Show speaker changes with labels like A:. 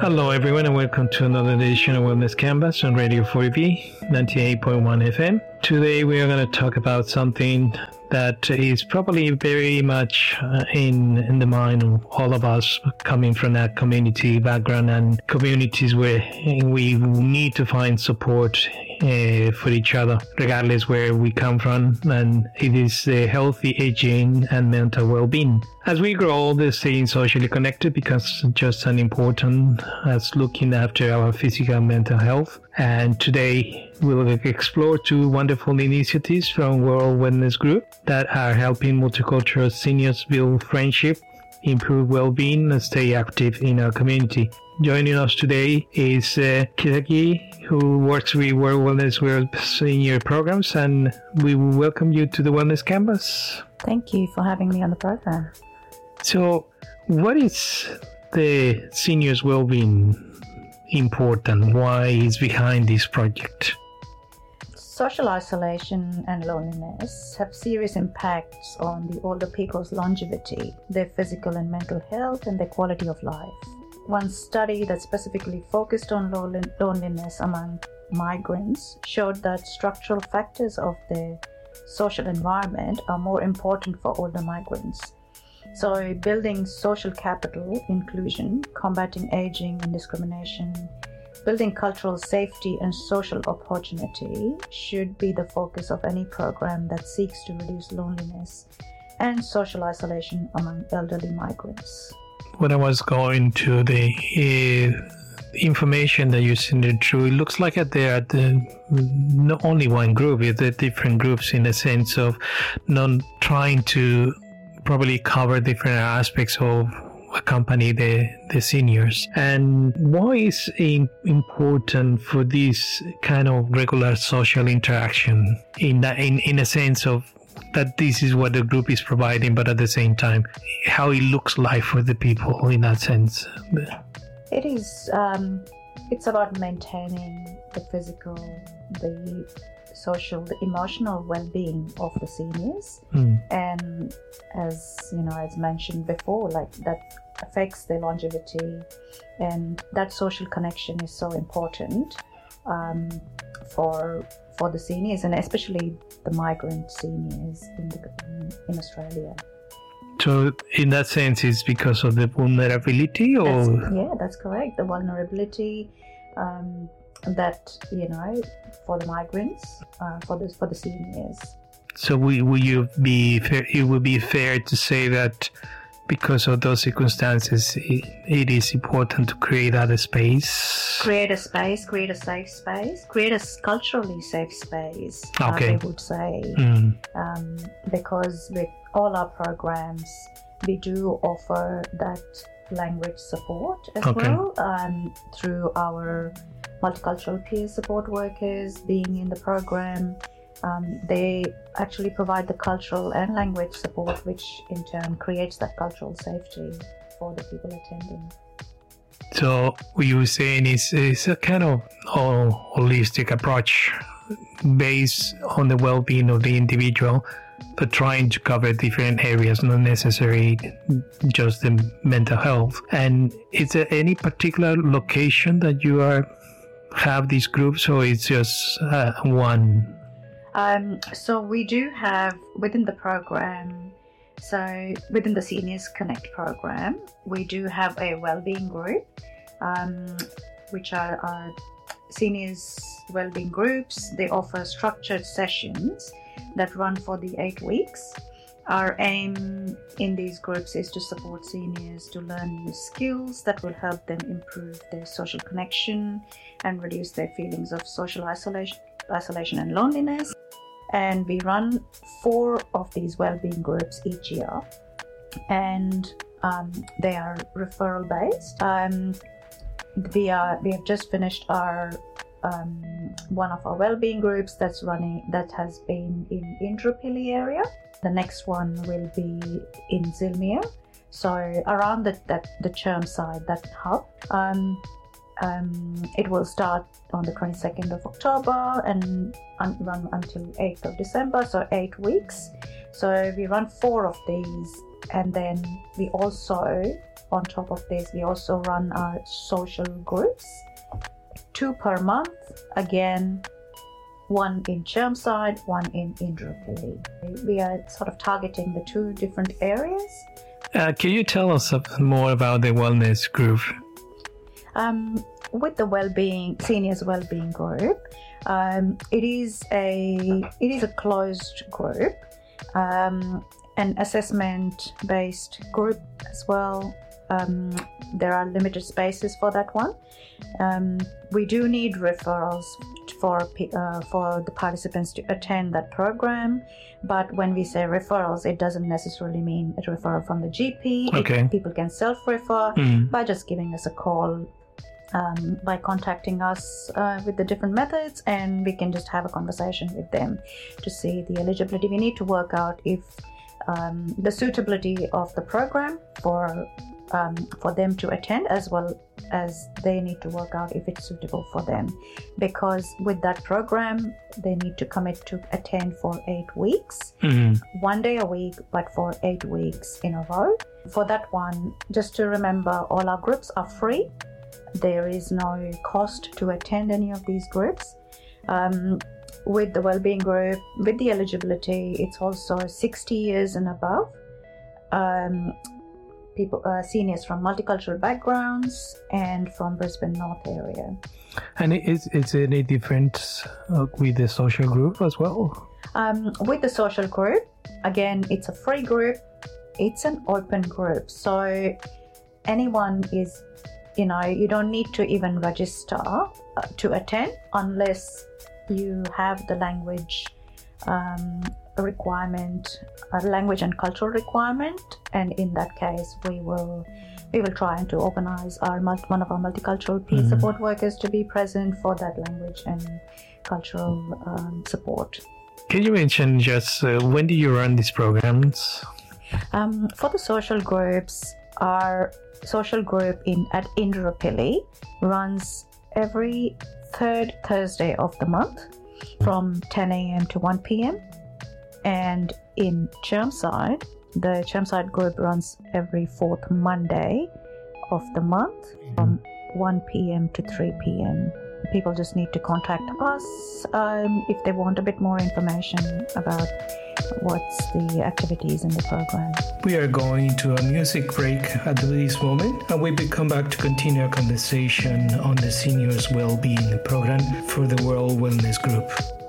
A: Hello, everyone, and welcome to another edition of Wellness Canvas on Radio 4V 98.1 FM. Today, we are going to talk about something that is probably very much in the mind of all of us coming from that community background and communities where we need to find support for each other, regardless where we come from, and it is healthy aging and mental well-being. As we grow older, staying socially connected becomes just as important as looking after our physical and mental health. And today, we'll explore two wonderful initiatives from World Wellness Group that are helping multicultural seniors build friendship, improve well-being, and stay active in our community. Joining us today is Kitaki, who works with World Wellness Group senior programs, and we will welcome you to the Wellness Canvas.
B: Thank you for having me on the program.
A: So, what is the seniors' well-being important? Why is behind this project?
B: Social isolation and loneliness have serious impacts on the older people's longevity, their physical and mental health, and their quality of life. One study that specifically focused on loneliness among migrants showed that structural factors of the social environment are more important for older migrants. So building social capital, inclusion, combating aging and discrimination, building cultural safety and social opportunity should be the focus of any program that seeks to reduce loneliness and social isolation among elderly migrants.
A: When I was going to the information that you sent it through, it looks like there are not only one group, it's the different groups in the sense of not trying to probably cover different aspects of accompany the seniors. And why is it important for this kind of regular social interaction in a sense of that this is what the group is providing, but at the same time how it looks like for the people in that sense?
B: It is it's about maintaining the physical, the social, the emotional well-being of the seniors. And as mentioned before, like that affects their longevity, and that social connection is so important for the seniors, and especially the migrant seniors in Australia.
A: So in that sense, it's because of the vulnerability, or
B: that's correct. The vulnerability that for the migrants, for the seniors.
A: So it would be fair to say that because of those circumstances, it is important to create a space.
B: Create a safe space, create a culturally safe space,
A: okay.
B: I would say. Because with all our programs, we do offer that language support as well, through our multicultural peer support workers being in the program. They actually provide the cultural and language support, which in turn creates that cultural safety for the people attending.
A: So what you were saying is a kind of holistic approach based on the well-being of the individual, but trying to cover different areas, not necessarily just the mental health. And is there any particular location that you have these groups, or it's just one?
B: So we do have within the program, so within the Seniors Connect program, we do have a wellbeing group, which are our seniors wellbeing groups. They offer structured sessions that run for the 8 weeks. Our aim in these groups is to support seniors to learn new skills that will help them improve their social connection and reduce their feelings of social isolation and loneliness. And we run 4 of these wellbeing groups each year, and they are referral based. We have just finished our one of our wellbeing groups that has been in Indooroopilly area. The next one will be in Zilmere, so around the Chermside, that hub. It will start on the 22nd of October and run until 8th of December, so 8 weeks. So we run 4 of these, and then we also on top of this, we also run our social groups, 2 per month. Again, 1 in Chermside, 1 in Indooroopilly. We are sort of targeting the 2 different areas.
A: Can you tell us more about the wellness group?
B: With the seniors wellbeing group, it is a closed group, an assessment-based group as well. There are limited spaces for that one. We do need referrals for the participants to attend that program, but when we say referrals, it doesn't necessarily mean a referral from the GP.
A: Okay.
B: People can self-refer by just giving us a call, by contacting us with the different methods, and we can just have a conversation with them to see the eligibility. We need to work out if the suitability of the program for them to attend, as well as they need to work out if it's suitable for them, because with that program they need to commit to attend for 8 weeks, 1 day a week, but for 8 weeks in a row. For that one, just to remember, all our groups are free. There is no cost to attend any of these groups. With the wellbeing group, with the eligibility, it's also 60 years and above. People, seniors from multicultural backgrounds and from Brisbane North area.
A: And is any different with the social group as well?
B: With the social group, again, it's a free group. It's an open group, so anyone is, you don't need to even register to attend unless you have the language requirement, language and cultural requirement, and in that case we will try and to organize one of our multicultural peer support workers to be present for that language and cultural support.
A: Can you mention just when do you run these programs?
B: For the social groups, our social group at Indooroopilly runs every 3rd Thursday of the month from 10 a.m. to 1 p.m. And in Chermside, the Chermside group runs every 4th Monday of the month from 1 p.m. to 3 p.m. People just need to contact us if they want a bit more information about what's the activities in the program.
A: We are going to a music break at this moment, and we will come back to continue our conversation on the Seniors Wellbeing Program for the World Wellness Group.